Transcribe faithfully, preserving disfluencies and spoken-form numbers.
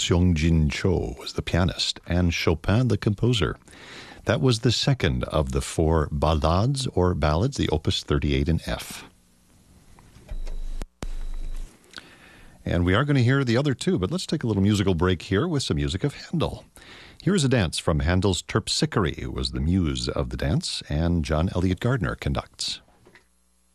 Seong-jin Cho was the pianist, and Chopin the composer. That was the second of the four ballades or ballads, the Opus thirty-eight in F. And we are going to hear the other two, but let's take a little musical break here with some music of Handel. Here is a dance from Handel's Terpsichore, who was the muse of the dance, and John Elliott Gardner conducts.